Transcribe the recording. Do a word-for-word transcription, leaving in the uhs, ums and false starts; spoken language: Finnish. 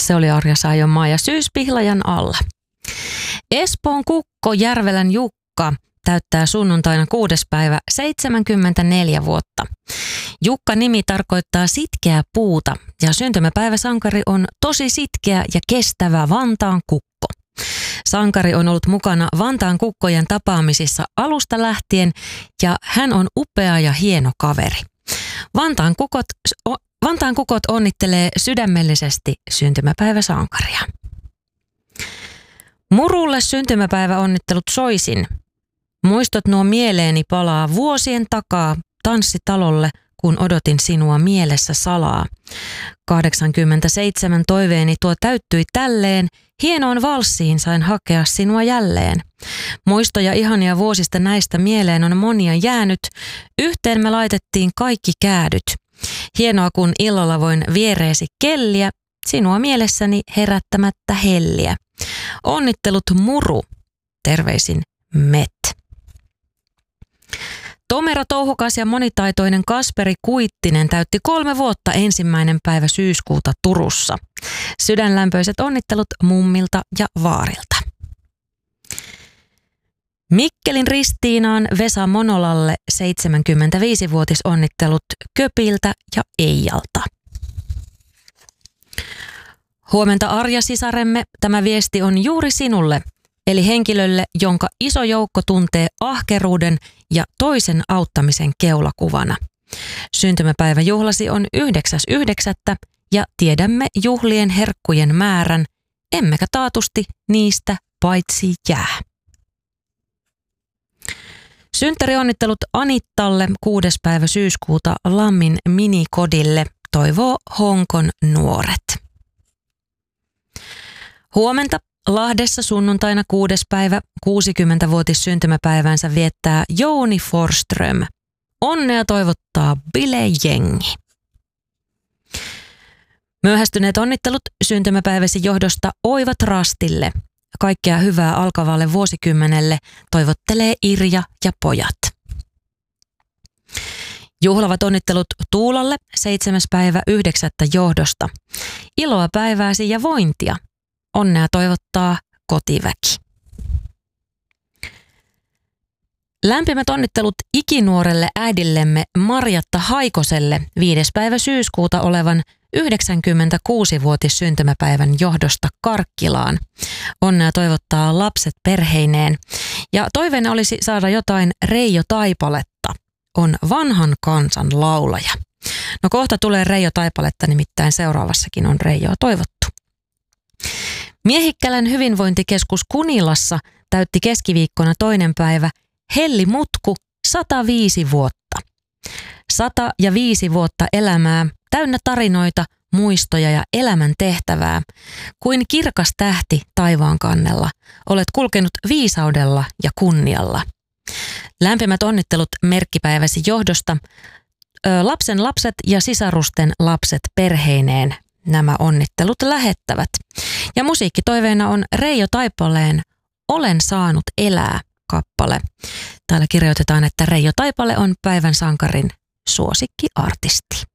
Se oli Arja Saijonmaa ja Syyspihlajan alla. Espoon Kukko Järvelän Jukka täyttää sunnuntaina kuudes päivä seitsemänkymmentäneljä vuotta. Jukka-nimi tarkoittaa sitkeää puuta ja syntymäpäiväsankari on tosi sitkeä ja kestävä Vantaan kukko. Sankari on ollut mukana Vantaan kukkojen tapaamisissa alusta lähtien ja hän on upea ja hieno kaveri. Vantaan kukot, Vantaan kukot onnittelee sydämellisesti syntymäpäiväsankaria. Murulle syntymäpäiväonnittelut soisin. Muistot nuo mieleeni palaa vuosien takaa tanssitalolle, kun odotin sinua mielessä salaa. kahdeksankymmentäseitsemän toiveeni tuo täyttyi tälleen, hienoon valssiin sain hakea sinua jälleen. Muistoja ihania vuosista näistä mieleen on monia jäänyt, yhteen me laitettiin kaikki käädyt. Hienoa kun illalla voin viereesi kelliä, sinua mielessäni herättämättä helliä. Onnittelut Muru, terveisin Met. Tomera, touhukas ja monitaitoinen Kasperi Kuittinen täytti kolme vuotta ensimmäinen päivä syyskuuta Turussa. Sydänlämpöiset onnittelut mummilta ja vaarilta. Mikkelin Ristiinaan Vesa Monolalle seitsemänkymmentäviisivuotisonnittelut Köpiltä ja Eijalta. Huomenta Arja sisaremme, tämä viesti on juuri sinulle, eli henkilölle, jonka iso joukko tuntee ahkeruuden ja toisen auttamisen keulakuvana. Syntymäpäiväjuhlasi on yhdeksäs yhdeksättä ja tiedämme juhlien herkkujen määrän, emmekä taatusti niistä paitsi jää. Synttärionnittelut Anittalle kuudes päivä syyskuuta Lammin minikodille, toivoo Honkon nuoret. Huomenta Lahdessa sunnuntaina kuudes päivä kuusikymmentävuotis syntymäpäivänsä viettää Jouni Forström. Onnea toivottaa bilejengi. Myöhästyneet onnittelut syntymäpäiväsi johdosta Oivat Rastille. Kaikkea hyvää alkavalle vuosikymmenelle toivottelee Irja ja pojat. Juhlavat onnittelut Tuulalle seitsemäs päivä yhdeksättä johdosta. Iloa päivääsi ja vointia. Onnea toivottaa kotiväki. Lämpimät onnittelut ikinuorelle äidillemme Marjatta Haikoselle viides päivä syyskuuta olevan yhdeksänkymmentäkuusivuotis syntymäpäivän johdosta Karkkilaan. Onnea toivottaa lapset perheineen. Ja toiveena olisi saada jotain Reijo Taipaletta. On vanhan kansan laulaja. No kohta tulee Reijo Taipaletta, nimittäin seuraavassakin on Reijoa toivottu. Miehikkälän hyvinvointikeskus Kunilassa täytti keskiviikkona toinen päivä Helli Mutku sata viisi vuotta. sata viisi vuotta elämää, täynnä tarinoita, muistoja ja elämän tehtävää. Kuin kirkas tähti taivaan kannella, olet kulkenut viisaudella ja kunnialla. Lämpimät onnittelut merkkipäiväsi johdosta. Ö, lapsen lapset ja sisarusten lapset perheineen. Nämä onnittelut lähettävät. Ja musiikkitoiveena on Reijo Taipaleen Olen saanut elää -kappale. Täällä kirjoitetaan, että Reijo Taipale on päivän sankarin suosikkiartisti.